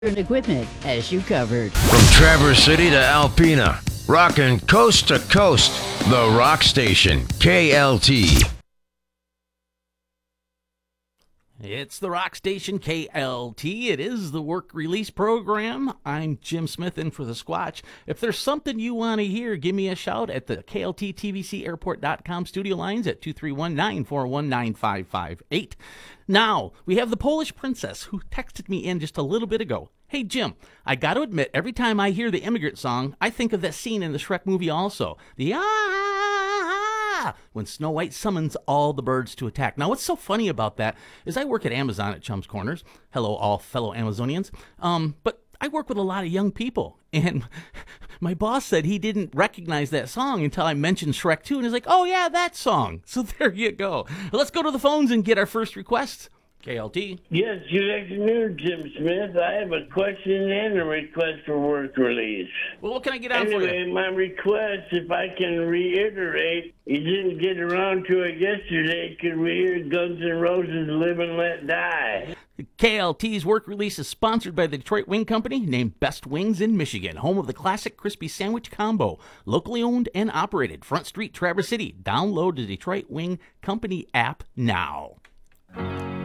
and equipment has you covered. From Traverse City to Alpena, rocking coast to coast, the Rock Station, KLT. It's the Rock Station KLT. It is the work release program. I'm Jim Smith in for the Squatch. If there's something you want to hear, give me a shout at the KLTTVCairport.com studio lines at 231-941-9558. Now, we have the Polish Princess who texted me in just a little bit ago. Hey, Jim, I got to admit, every time I hear the Immigrant Song, I think of that scene in the Shrek movie also. The when Snow White summons all the birds to attack. Now, what's so funny about that is I work at Amazon at Chum's Corners. Hello, all fellow Amazonians. But I work with a lot of young people, and my boss said he didn't recognize that song until I mentioned Shrek 2, and he's like, oh, yeah, that song. So there you go. Let's go to the phones and get our first request. KLT. Yes, good afternoon, Jim Smith. I have a question and a request for work release. Well, what can I get on for you? My request, if I can reiterate, you didn't get around to it yesterday, could we hear Guns N' Roses Live and Let Die? KLT's work release is sponsored by the Detroit Wing Company, named Best Wings in Michigan, home of the classic crispy sandwich combo. Locally owned and operated. Front Street, Traverse City. Download the Detroit Wing Company app now.